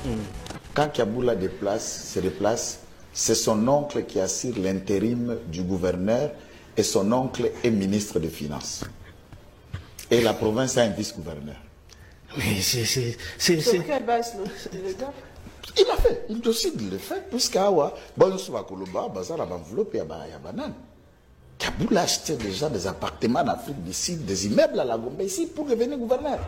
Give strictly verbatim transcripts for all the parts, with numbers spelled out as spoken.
Mm. Quand Kaboula déplace, se déplace, c'est son oncle qui assure l'intérim du gouverneur et son oncle est ministre des Finances. Et la province a un vice-gouverneur. Mais c'est... Sur quelle base le gars? Il a fait, il décide de le faire, puisqu'Awa, bon, on se va Koloba, Bazar, enveloppe et à banane. Kaboula achetait déjà des appartements en Afrique du Sud, des immeubles à la Gombe ici pour devenir gouverneur.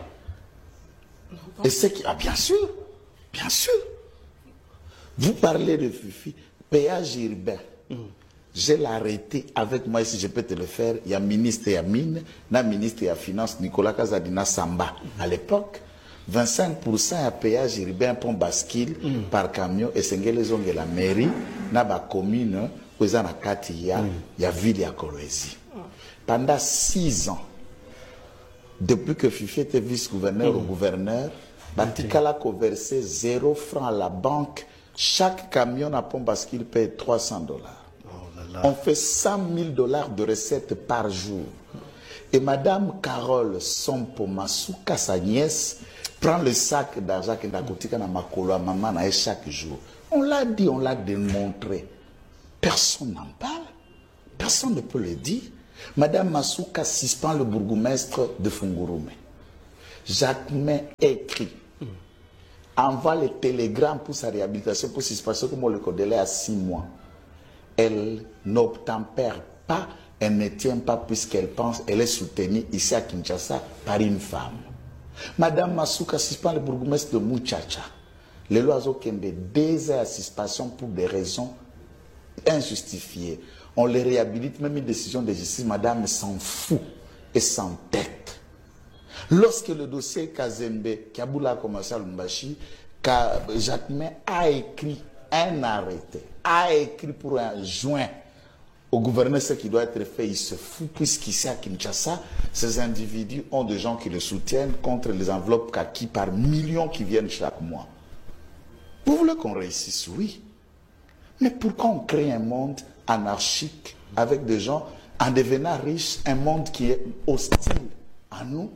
Et c'est qui, ah, bien sûr, bien sûr. Vous parlez de Fifi, péage urbain. Mm. Je l'ai arrêté avec moi, si je peux te le faire. Il y a ministre et mine, na ministre et finance, Nicolas Kazadina Samba. À l'époque, vingt-cinq pour cent à péage urbain pont bascule mm. par camion et c'est les la mairie, na ba commune, où il y a il y a ville à Kolwezi. Pendant six ans, depuis que Fifi était vice-gouverneur mm. ou gouverneur, Batikala a versé zéro franc à la banque. Chaque camion à pont bascule paye trois cents dollars. On fait cent mille dollars de recettes par jour. Et Madame Carole Sompo Masuka, sa nièce, prend le sac d'argent qu'elle a coûté à Makolo à maman chaque jour. On l'a dit, on l'a démontré. Personne n'en parle. Personne ne peut le dire. Madame Masuka suspend le bourgmestre de Fungurume. Jacquemin écrit. Envoie les télégrammes pour sa réhabilitation, pour suspension, comme on le connaît à six mois. Elle n'obtempère pas, elle ne tient pas puisqu'elle pense, elle est soutenue ici à Kinshasa par une femme. Madame Masuka suspend le bourgmestre de Mouchacha. Les lois ont deux heures à suspension pour des raisons injustifiées. On les réhabilite, même une décision de justice, madame s'en fout et s'entête. Lorsque le dossier Kazembe, Kaboula a commencé à Lumbashi, Jacquemin a écrit un arrêté, a écrit pour un joint au gouverneur ce qui doit être fait, il se fout, puisqu'ici à Kinshasa, ces individus ont des gens qui le soutiennent contre les enveloppes kaki par millions qui viennent chaque mois. Vous voulez qu'on réussisse? Oui. Mais pourquoi on crée un monde anarchique avec des gens en devenant riches, un monde qui est hostile à nous?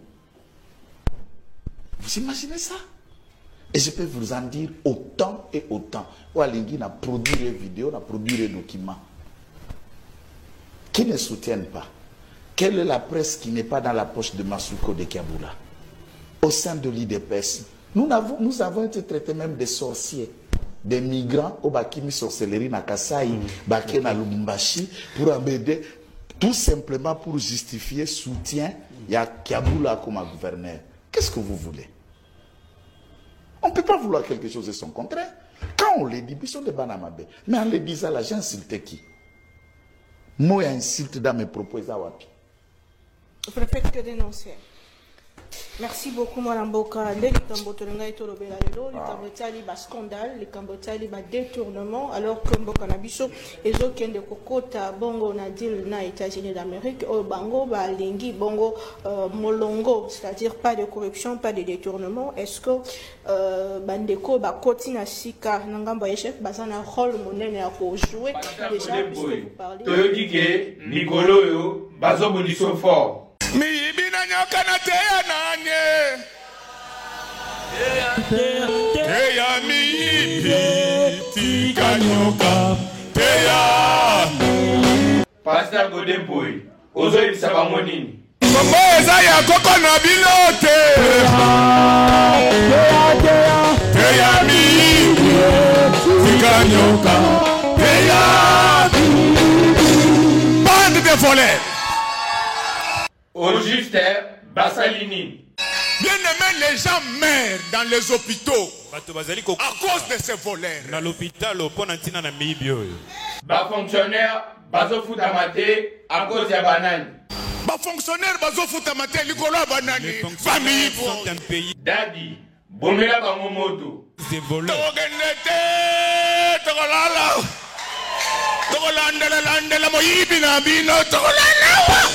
Vous imaginez ça? Et je peux vous en dire autant et autant. Oualingi a produit des vidéos, a produit des documents qui ne soutiennent pas. Quelle est la presse qui n'est pas dans la poche de Masuko de Kaboula? Au sein de l'I D P S, nous avons, nous avons été traités même des sorciers, des migrants au Bakimi sorcellerie na Kasai, mm. Baké na Lubumbashi, pour amener, tout simplement pour justifier soutien, il y a Kaboula comme gouverneur. Qu'est-ce que vous voulez? On ne peut pas vouloir quelque chose de son contraire. Quand on le dit, ils sont des banamabé. Mais en le disant, là, j'ai insulté qui? Moi, insulte dans mes propos, Zawapi. Vous ne faites que dénoncer. Merci beaucoup, Mme Boka. Les Cambotolanga et Tolobela, les Cambotali, bas scandale, les Cambotali, bas détournement, alors que Mboka Nabiso, et aucun de Kokota, Bongo, Nadil, na États-Unis d'Amérique, au Bango, ba Lingi, Bongo, euh, Molongo, c'est-à-dire pas de corruption, pas de détournement. Est-ce que euh, Bandeko, ba Kotina Sika, Nangamba Echef, Bazana rôle monnaie à jouer déjà, puisque vous parlez. Toyodike, Nicolo, yo, Bazo Boniso fort. Mi ibina nyoka na teya nanye Teya mi ibi tika nyoka Teya Pasteur Godempoy, ozo ibisaba monini Mambo eza ya koko na bilote Teya mi ibi tika nyoka Teya Bande de volets. Au juste, Bassalini. Bien aimé, les gens meurent dans les hôpitaux à cause de ces voleurs. Dans l'hôpital, au pont d'Antina na Mibio. Bas fonctionnaire, baso foutamate à cause de banane. Bas fonctionnaire, baso foutamate likolo banane. Famille sont un pays. Daddy, bomela bamomoto. Des voleurs. Togenete, togolala. Togolandela landela moyibina bino togolala.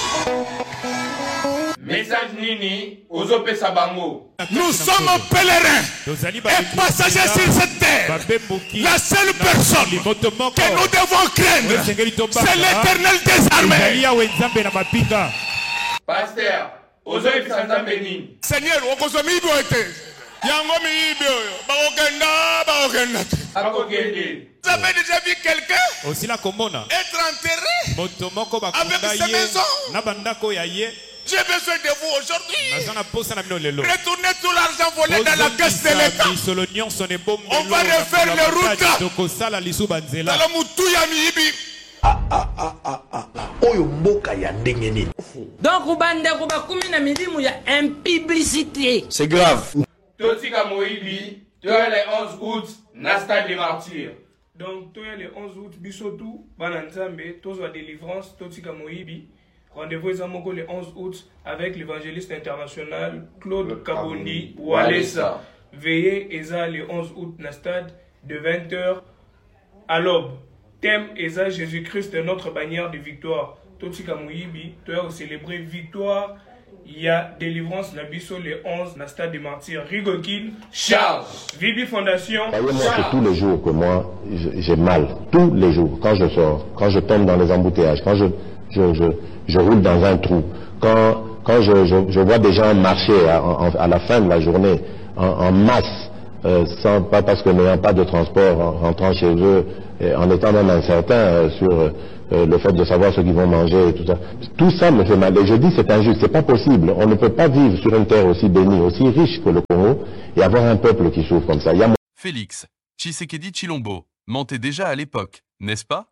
Message Nini, Ozope Sabango. Nous sommes pèlerins et passagers sur cette terre. La seule personne que nous devons craindre, c'est l'Éternel des armées. Pasteur, Ozope Sanzambeni. Seigneur, Okozomi Boete. Yango miibio, bakokenda, bakokenda. Akokende. Vous avez déjà vu quelqu'un Aussi la komona. être enterré Motomoko avec sa maison? Nabandako ya ye. J'ai besoin de vous aujourd'hui. Nazana posa na bino lelo. Retournez tout l'argent volé dans la caisse de l'État. Bisolonion son est bon. On va refaire les routes. Tokosala lisu banzela. Dans le moutou ya miibi. Ah ah ah ah ah ah. Oyo mboka ya ndenge nini. Donc ubande kuba kumi na milimu ya impiblicité. C'est grave. Totika Moïbi, toi le onze août, Nasta des martyrs. Donc, toi le onze août, Bissotou, Bananzambe, Tozo délivrance, Totika Moïbi. Rendez-vous le onze août avec l'évangéliste international Claude Kabondi Walesa. Veillez Eza le onze août Nastad de vingt heures à l'aube. Thème Eza Jésus-Christ est notre bannière de victoire. Totika Moïbi, toi célébrer victoire. Il y a délivrance Nabiso le onze Nastad des martyrs. Rigokin, Charles. Vibi Fondation. Voyez-moi, c'est tous les jours que moi j'ai mal. Tous les jours. Quand je sors, quand je tombe dans les embouteillages, quand je, je, je, je roule dans un trou, quand, quand je, je, je vois des gens marcher à, à la fin de la journée en, en masse, euh, sans, pas parce que n'ayant pas de transport, en rentrant chez eux, et en étant même incertain euh, sur euh, le fait de savoir ce qu'ils vont manger et tout ça. Tout ça me fait mal. Et je dis c'est injuste, c'est pas possible. On ne peut pas vivre sur une terre aussi bénie, aussi riche que le Congo et avoir un peuple qui souffre comme ça. Il y a... Félix Tshisekedi Tshilombo mentait déjà à l'époque, n'est-ce pas?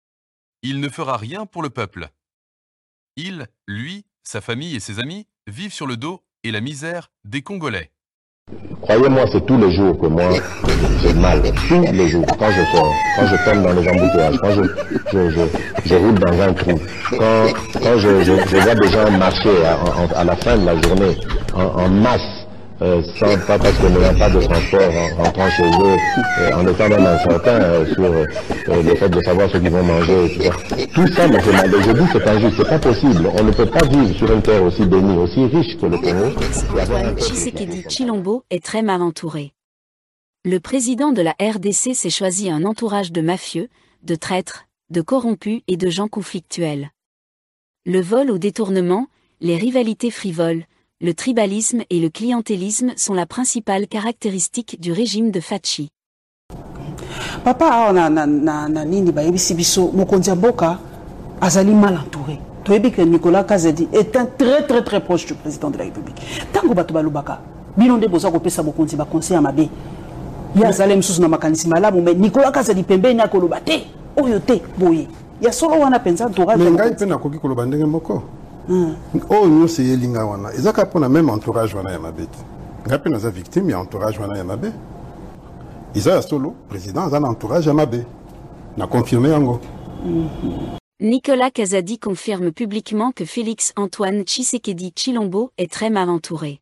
Il ne fera rien pour le peuple. Il, lui, sa famille et ses amis vivent sur le dos et la misère des Congolais. Croyez-moi, c'est tous les jours que moi j'ai mal. Tous les jours, quand je sors, quand je tombe dans les embouteillages, quand je, je, je, je roule dans un trou, quand, quand je, je, je vois des gens marcher à, à, à la fin de la journée en, en masse, euh, sans, pas parce que n'ayant pas de transport, en rentrant chez eux, euh, en étant même incertain euh, sur euh, le fait de savoir ce qu'ils vont manger et tout ça. Tout ça me fait mal. Et je dis c'est injuste, c'est pas possible. On ne peut pas vivre sur une terre aussi bénie, aussi riche que le Congo. Antoine Tshisekedi Tshilombo est très mal entouré. Le président de la R D C s'est choisi un entourage de mafieux, de traîtres, de corrompus et de gens conflictuels. Le vol au détournement, les rivalités frivoles, le tribalisme et le clientélisme sont la principale caractéristique du régime de Fachi. Papa, na na na na nini ba yebisi biso mokonzi mboka azali mal entouré. Toyebi que Nicolas Kazadi est un très très très proche du président de la République. Tango bato balobaka, bilonde boza ko pesa mokonzi ba conseil amabe. Ya zalem susu na makanisi malamu mais Nicolas Kazadi pembeni akoloba te, oyo te boye. Ya solo wana penza entourage. Mais ngai pe na koki koloba ndenge moko. Oh nous c'est Elinga wana. Ezaka pona même entourage wana ya mabeti. Ngai pe naza victime ya entourage wana ya mabe. Isa solo président azan entourage ya mabe. Na confirmé yango. Nicolas Kazadi confirme publiquement que Félix Antoine Tshisekedi Tshilombo est très mal entouré.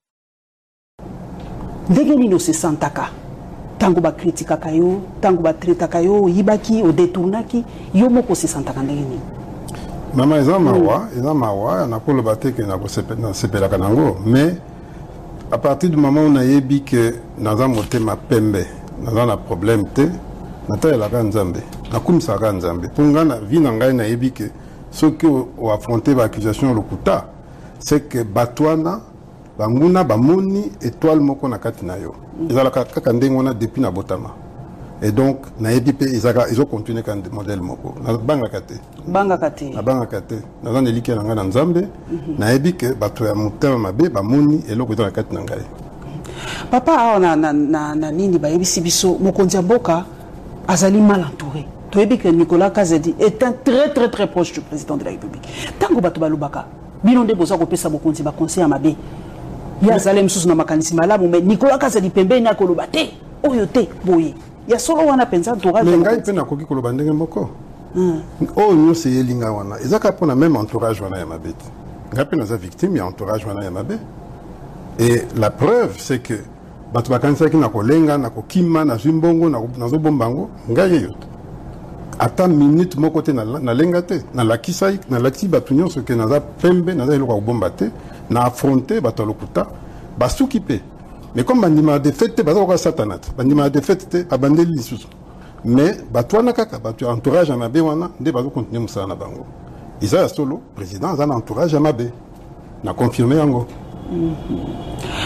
Ndenge se santaka. Tango ba kritika kayo, tango ba treta kayo, yibaki o détournaki, yo moko se santaka ndenge nini. Mama eza mawa, eza mawa, na kolo bateke na ko sepela kanango, mais à partir du moment où on a yebi que naza motema pembe, naza na problème te, nata la kanzambe, na kumisa kanzambe. Ponga na vi na ngai na yebi que ceux qui ont affronté l'accusation lokuta, c'est que batwana banguna bamoni étoile moko na kati na yo. Ezala kaka ndenge wana depuis na botama. Et donc na yebi pe izaka ils ont continué kan modèle moko. Na banga kate. Banga kate. Na banga kate. Na zan eliki na nga na nzambe, na yebi que bato ya motema mabe bamoni eloko ezala kati na ngai. Papa na na na na nini ba yebisi biso mokonzi mboka azali mal entouré. Toyebi que Nicolas Kazadi est un très très très proche du président de la République. Tango bato balobaka, bilonde boza ko pesa mokonzi ba conseil amabe. Ya zalem susu na makanisi malamu mais Nicolas Kazadi pembeni akoloba te, oyo te boye. Ya solo wana penza entourage. Mais ngai pe na koki koloba ndenge moko. Oh nous c'est Elinga wana. Ezaka pona même entourage wana ya mabeti. Ngai pe naza victime ya entourage wana ya mabe. Et la preuve c'est que bato bakanisa ki na kolenga na kokima na zimbongo na nazo bombango ngai yoto. Ata minute moko te na na lenga te na lakisa na lakisi bato nyonso ke naza pembe naza eloko bomba te na affronter bato lokuta basuki pe. Mais comme bandima de fête baza ko satanat bandima de fête abandeli lisusu. Mais bato wana kaka bato entourage na mabe wana nde bazo continuer musala na bango. Isa solo président azana entourage na mabe. Na confirmer yango.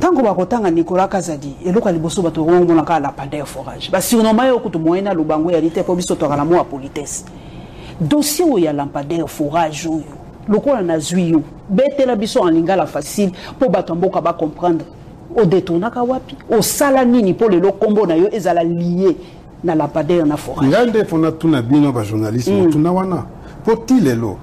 tango bakotanga Nicolas Kazadi eloko liboso bato ngomona ka lampadaire forage ba surnommé yo kutu moyena lubango ya lite po biso to kala mo a politesse dossier où ya lampadaire forage yo lokola na zuyo betela biso en lingala facile po bato mboka ba comprendre o détournaka wapi o sala nini po le lokombo na yo ezala lié na lampadaire na forage ngande fona tuna bino ba journalisme mm. tuna wana poti lelo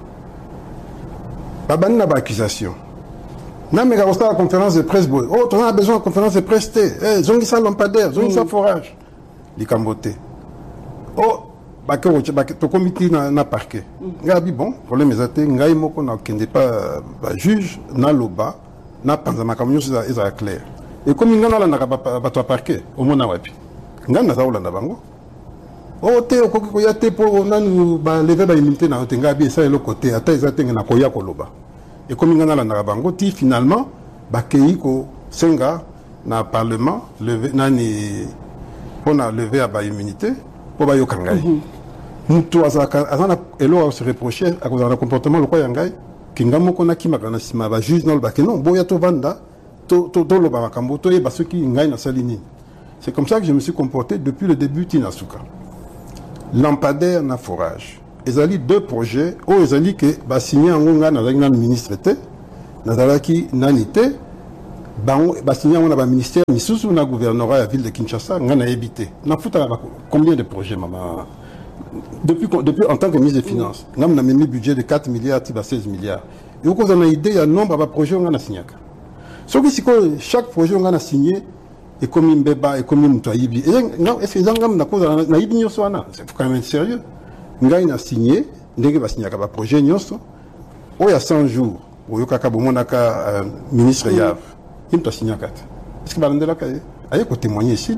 babani na ba accusation na mega la conférence de presse boy oh on a besoin de conférence de presse té eh zongi sa lampadaire zongi sa forage li kambote oh ba ke ba to comité na na parquet ngabi bon problème ezate ngai moko na kende pas ba juge na loba na panza makamyo za eza clair et comme ngana la na ba to parquet au mona wapi ngana za ulanda bango oh te ko ko ya te po nanu ba lever ba immunité na te ngabi ça le côté ata ezate na ko ya ko loba et comme ngana la na bango ti finalement ba kei ko senga na parlement lever nani on a levé à ba immunité pour ba yo kangai mutu azaka azana elo se reprocher à cause d'un comportement le quoi yangai kingamo kona kimaka na sima ba juge non ba que non boya to vanda to to to lo ba makambo to e ba ceux qui ngai na salini. C'est comme ça que je me suis comporté depuis le début Tinasuka. Lampadaire na forage. Ezali deux projets o ezali que ba signé ngonga na na ministre té na dalaki nanité ba ba signé na ba ministère misusu na gouvernorat ya ville de Kinshasa ngana évité. Na futa combien de projets maman depuis, depuis en tant que ministre des Finances, nous avons mis un budget de quatre milliards à seize milliards. Et vous avez une idée, il y a un nombre de projets qu'on a signé. Sauf que chaque projet qu'on a signé est comme un bébé, est comme un toibi. Est-ce que vous avez une cause de naïbi? C'est quand même sérieux. Nous avons signé, nous avons signé un projet. Il y a cent jours, il y a un ministre Yav. Il a signé un quatre. Est-ce que vous avez un côté témoigner ici?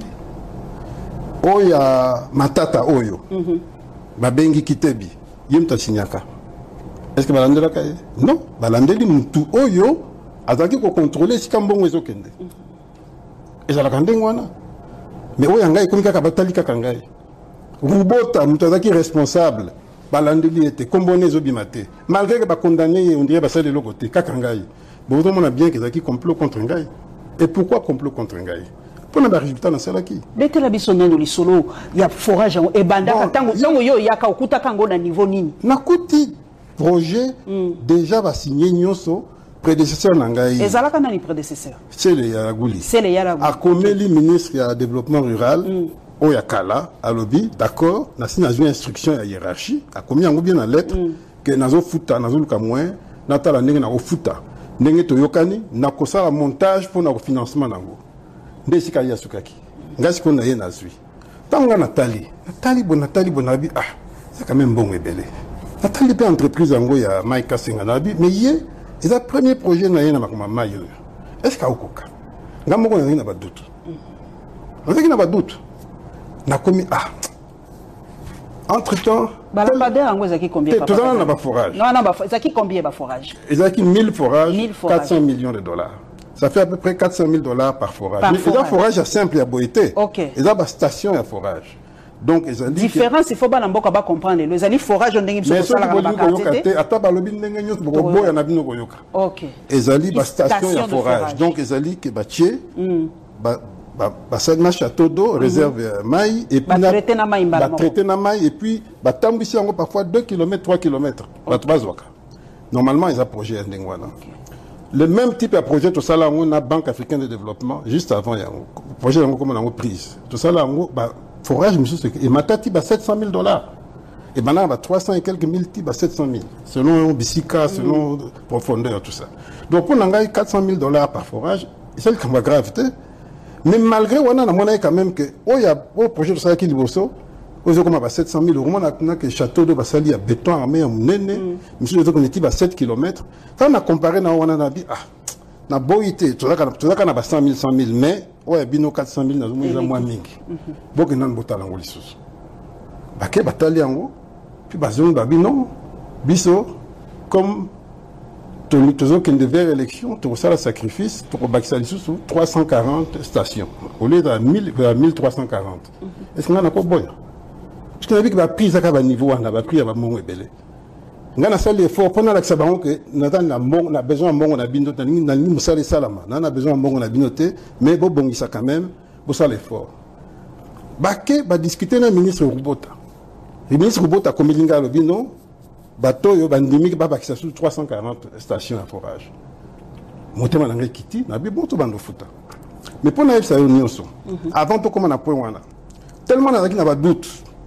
Il y a Matata Oyo. Babengi Kitebi, yemta signaka. Est-ce que balandela kaye? Non, balandeli mutu oyo azaki ko contrôler si kambongo ezokende. Ezala kandengo wana. Mais oyo ngai komika ka batali ka ngai. Rubota mutu azaki responsable. Balandeli était combonné zobimate. Malgré que ba condamné on dirait ba sale le côté ka ngai. Bon on a bien que ezaki complot contre ngai. Et pourquoi complot contre ngai? Pour les résultats dans celle qui. Bête la bisonne dans le solo, il y a forage et banda. Tango tango yo yaka okuta kango na niveau nini. Nakuti projet déjà va signer nyoso prédécesseur nangai. Ezalaka nani prédécesseur? C'est le Yaraguli. C'est le Yaraguli. A comeli ministre ya développement rural o yakala a lobby d'accord na signé une instruction ya hiérarchie a commis en bien en lettre que nazo futa nazo luka moins natala ndenge na ko futa ndenge to yokani na ko sala montage pour na financement nango. Ndesi kaya sukaki ngasi ko na ye nazwi tanga Nathalie Nathalie bon Nathalie bon abi ah c'est quand même bon ebele Nathalie pe entreprise ngo ya Mike Senga na abi mais ye c'est le premier projet na ye na makoma mayo est-ce ka okoka ngamo ko na ba doute on sait qu'il na ba doute na komi ah entre temps Lampadaire ngo ezaki combien papa tout na ba forage non non ba ezaki combien ba forage ezaki mille forages quatre cents millions de dollars. Ça fait à peu près quatre cent mille dollars par forage. Par forage. Les forage à simple et à boité. Ok. Ils ont une station à forage. Donc, ils ont dit. Différence, il faut pas n'importe quoi comprendre. Les alliés forage, on dit mais ça, il faut dire que à table, il y a une Ok. Ils ont une station à forage. Donc, ils ont dit que bâtier, bah, ça marche château d'eau, réserve maï, et puis, traiter na maï, traiter na maï, et puis, bah, tambissi encore parfois deux kilomètres, trois kilomètres. Bah, trois zoaka. Normalement, ils ont projet à Ndengwana. Le même type de projet, tout ça là, on a Banque africaine de développement, juste avant, il y a un projet comme on a prise. Tout ça là, on a forage, et Matati, bah, sept cent mille dollars. Et maintenant, bah, trois cents et quelques mille, bah, sept cent mille. Selon Bissika, selon mm. profondeur, tout ça. Donc, on a quatre cent mille dollars par forage, et c'est le cas gravité. Mais malgré, on a quand même que, oh, il y a un projet de ça qui est beau. Aux comme à sept cent mille euros, on a que château de Bassali à béton armé à Mounene, monsieur de Koneti à sept kilomètres. Quand on a comparé, on a dit, ah, na boité, tout ça, tout ça, on a cent mille, cent mille, mais, ouais, bino quatre cent mille, on a moins mingi. Beaucoup n'en botal en Golissus. Baké batali en haut, puis bazon babino, biso, comme, tout ce qui devait élection, tout ça, le sacrifice, pour Baksali sous trois cent quarante stations, au lieu de mille trois cent quarante. Est-ce qu'on a encore bon? Parce qu'on a vu que la prise à un niveau, on a pris à mon ébélé. nga na sali effort pona la sabango que natan na mbongo na besoin mbongo na bino na na ni musali salama na na besoin mbongo na bino te mais bo bongisa quand même bo sala effort baké ba discuter na ministre Rubota le ministre Rubota comme linga lo bino bato yo bandimi ba bakisa sur trois cent quarante stations à forage motema na ngai kiti na bi bon to bando futa mais pona yebisa yo nyonso avant to comme na point wana tellement na na ba doute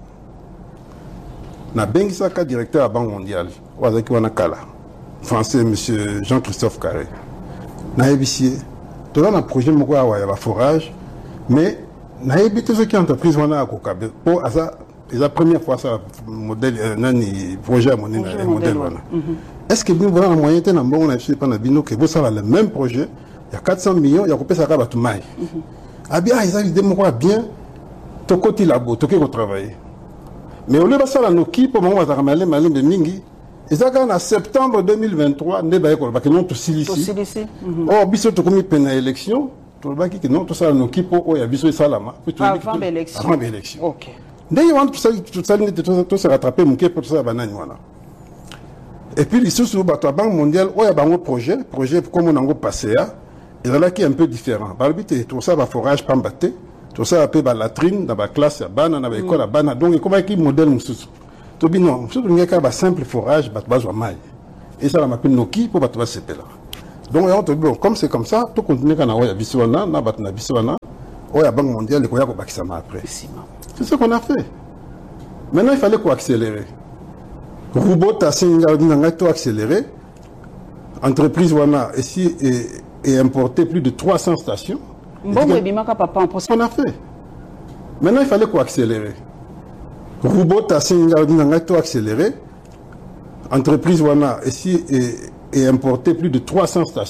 na bengisaka directeur à Banque mondiale wazaki wana kala français monsieur Jean-Christophe Carré na yebisi to na projet moko awa ya ba forage mais na yebite ce qui entreprise wana akokabe pour asa la première fois ça modèle nani projet à mon modèle wana est-ce que vous avez un moyen de na mbongo na suis pas na bino que vous ça le même projet il y a quatre cents millions il y a coupé ça ka batu mai abia ils a l'idée moko bien to koti labo to ko travailler mais au lieu de ça, la Noki, pour moi, on va ramener Malim de Mingi. Et ça, en septembre deux mille vingt-trois, on va école, parce que non, tout ici. Or, biso to comme peine à élection, tout le baki que non, tout ça, la Noki, pour qu'il y a biso salama. Avant l'élection. Avant l'élection. Ok. D'ailleurs, tout ça, tout ça, tout ça, rattraper, mon pour ça, banane, voilà. Et puis, ici, sur la Banque mondiale, il y a un projet, projet comme on a un passé, et là, qui est un peu différent. Par le but, tout ça va forage, pas batté. Tout ça appelle la latrine dans la classe à bana dans l'école à bana donc comment est-ce modèle mususu to bi non surtout il y a un simple forage bat bazo mai et ça la m'appelle Noki pour battre ce là donc on te bon comme c'est comme ça tout continuer kana oya biswana na bat na biswana oya Banque mondiale ko ya ko bakisama après c'est ce qu'on a fait maintenant il fallait quoi accélérer Rubota singa dinanga to accélérer entreprise wana ici et, et importer plus de trois cents stations. Bon, papa, on a fait. Maintenant, il fallait quoi accélérer. Rubota singa dinanga to accélérer entreprise wana ici et, et importer plus de trois cents stations.